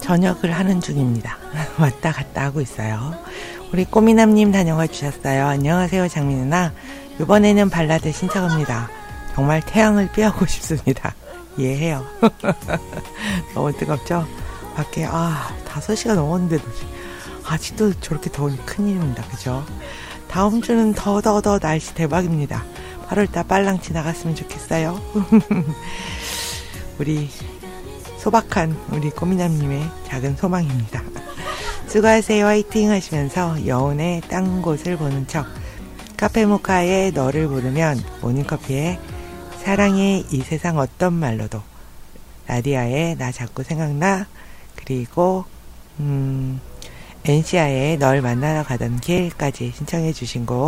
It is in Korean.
저녁을 하는 중입니다. 왔다 갔다 하고 있어요. 우리 꼬미남님 다녀가 주셨어요. 안녕하세요 장미 누나. 이번에는 발라드 신청합니다. 정말 태양을 피하고 싶습니다. 이해해요. 너무 뜨겁죠? 밖에 5시가 넘었는데도 아직도 저렇게 더우니 큰일입니다. 그죠? 다음 주는 더 날씨 대박입니다. 8월달 빨랑 지나갔으면 좋겠어요. 우리 소박한 우리 꼬미남님의 작은 소망입니다. 수고하세요. 화이팅 하시면서 여운의 딴 곳을 보는 척, 카페모카의 너를 부르면, 모닝커피의 사랑의 이 세상 어떤 말로도, 라디아의 나 자꾸 생각나, 그리고 엔시아의 널 만나러 가던 길까지 신청해 주신 곡